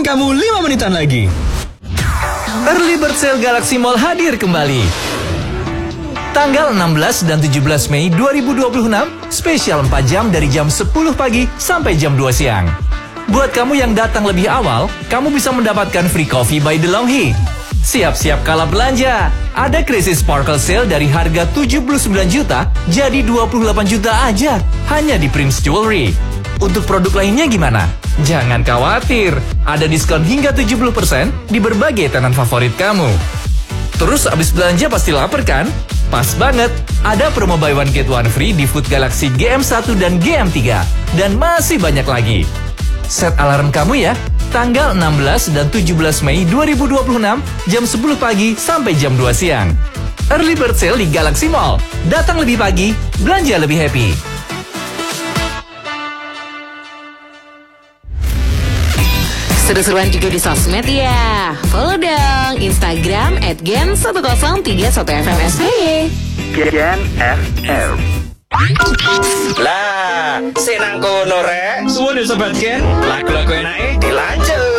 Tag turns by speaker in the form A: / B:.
A: kamu 5 menitan lagi.
B: Early Bird Sale Galaxy Mall hadir kembali. Tanggal 16 dan 17 Mei 2026, spesial 4 jam dari jam 10 pagi sampai jam 2 siang. Buat kamu yang datang lebih awal, kamu bisa mendapatkan free coffee by DeLonghi. Siap-siap kalah belanja. Ada Crazy Sparkle Sale dari harga 79 juta jadi 28 juta aja. Hanya di Prince Jewelry. Untuk produk lainnya gimana? Jangan khawatir. Ada diskon hingga 70% di berbagai tenan favorit kamu. Terus abis belanja pasti lapar kan? Pas banget. Ada promo buy one get one free di Food Galaxy GM1 dan GM3. Dan masih banyak lagi. Set alarm kamu ya. Tanggal 16 dan 17 Mei 2026, jam 10 pagi sampai jam 2 siang. Early Bird Sale di Galaxy Mall. Datang lebih pagi, belanja lebih happy.
C: Seru-seruan juga di sosmed ya. Follow dong Instagram @gen1031fmsby.
D: Gen FM. Lah, senang kono rek.
A: Suwun ya Sobat Gen.
D: Lagu-lagu enake dilanjut.